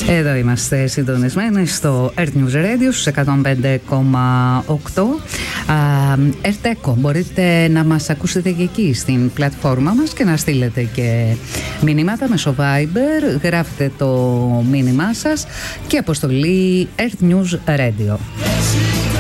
Εδώ είμαστε συντονισμένοι στο Earth News Radio στους 105,8. Earth Echo. Μπορείτε να μας ακούσετε και εκεί στην πλατφόρμα μας και να στείλετε και μηνύματα μέσω Viber. Γράφετε το μήνυμά σας και αποστολή Earth News Radio.